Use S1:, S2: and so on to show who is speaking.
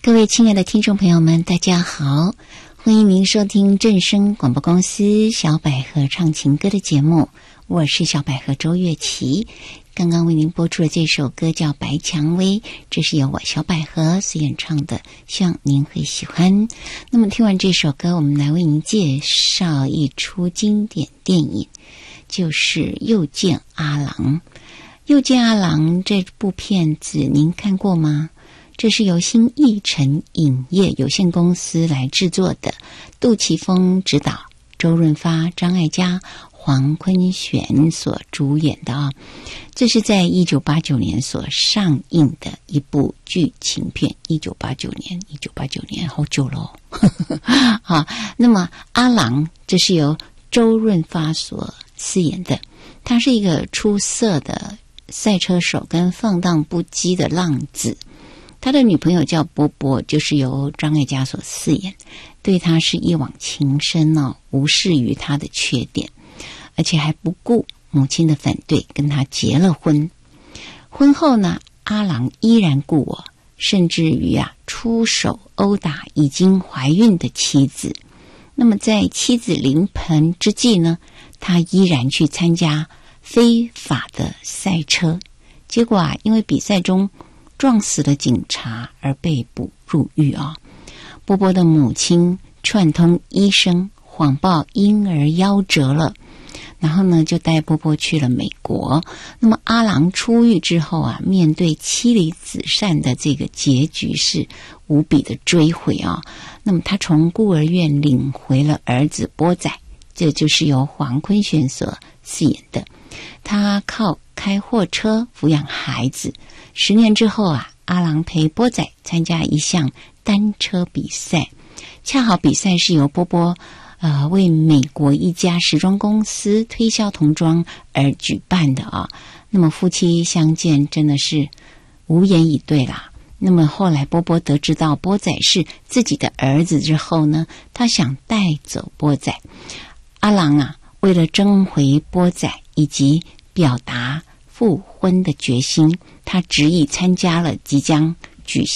S1: 各位亲爱的听众朋友们，大家好，欢迎您收听正声广播公司小百合唱情歌的节目，我是小百合周月琪。刚刚为您播出的这首歌叫《白蔷薇》，这是由我小百合所演唱的，希望您会喜欢。那么听完这首歌，我们来为您介绍一出经典电影，就是《又见阿郎》。《又见阿郎》这部片子您看过吗？这是由新艺城影业有限公司来制作的，杜琪峰执导，周润发、张艾嘉、黄坤玄所主演的啊。这是在1989年所上映的一部剧情片。1989年好久了好，那么阿郎这是由周润发所饰演的，他是一个出色的赛车手跟放荡不羁的浪子。他的女朋友叫波波，就是由张艾嘉所饰演，对他是一往情深哦，无视于他的缺点，而且还不顾母亲的反对，跟他结了婚。婚后呢，阿郎依然故我，甚至于出手殴打已经怀孕的妻子。那么在妻子临盆之际呢，他依然去参加非法的赛车，结果因为比赛中撞死了警察而被捕入狱啊。波波的母亲串通医生谎报婴儿夭折了，然后呢就带波波去了美国。那么阿郎出狱之后面对妻离子散的这个结局是无比的追悔啊。那么他从孤儿院领回了儿子波仔，这就是由黄坤玄所饰演的。他靠开货车抚养孩子。10年之后阿郎陪波仔参加一项单车比赛，恰好比赛是由波波为美国一家时装公司推销童装而举办的啊。那么夫妻相见真的是无言以对啦。那么后来波波得知到波仔是自己的儿子之后呢，他想带走波仔。阿郎为了争回波仔以及表达复婚的决心，他执意参加了即将举行